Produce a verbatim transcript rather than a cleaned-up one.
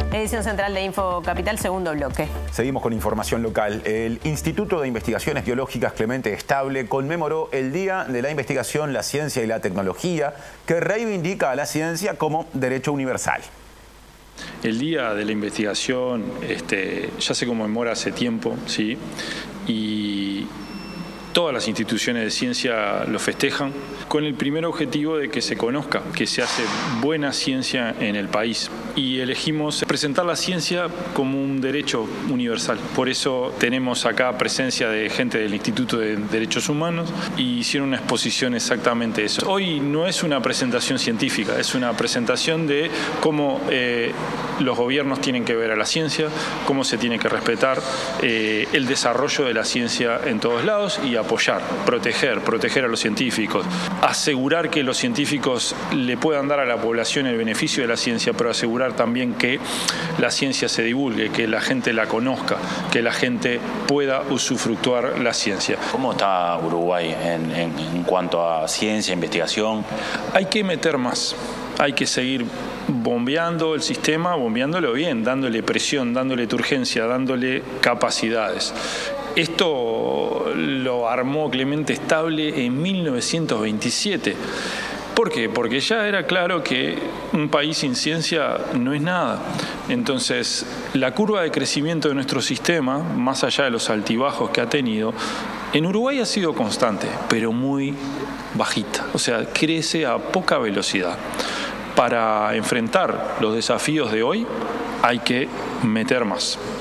Edición central de Info Capital, segundo bloque. Seguimos con información local. El Instituto de Investigaciones Biológicas Clemente Estable conmemoró el Día de la Investigación, la Ciencia y la Tecnología, que reivindica a la ciencia como derecho universal. El Día de la Investigación este, ya se conmemora hace tiempo, ¿sí? Y todas las instituciones de ciencia lo festejan con el primer objetivo de que se conozca, que se hace buena ciencia en el país. Y elegimos presentar la ciencia como un derecho universal. Por eso tenemos acá presencia de gente del Instituto de Derechos Humanos y hicieron una exposición exactamente eso. Hoy no es una presentación científica, es una presentación de cómo eh, los gobiernos tienen que ver a la ciencia, cómo se tiene que respetar eh, el desarrollo de la ciencia en todos lados y apoyar, proteger, proteger a los científicos, asegurar que los científicos le puedan dar a la población el beneficio de la ciencia, pero asegurar también que la ciencia se divulgue, que la gente la conozca, que la gente pueda usufructuar la ciencia. ¿Cómo está Uruguay en, en, en cuanto a ciencia, investigación? Hay que meter más, hay que seguir bombeando el sistema, bombeándolo bien, dándole presión, dándole urgencia, dándole capacidades. Esto lo armó Clemente Estable en mil novecientos veintisiete. ¿Por qué? Porque ya era claro que un país sin ciencia no es nada. Entonces, la curva de crecimiento de nuestro sistema, más allá de los altibajos que ha tenido, en Uruguay ha sido constante, pero muy bajita. O sea, crece a poca velocidad. Para enfrentar los desafíos de hoy hay que meter más.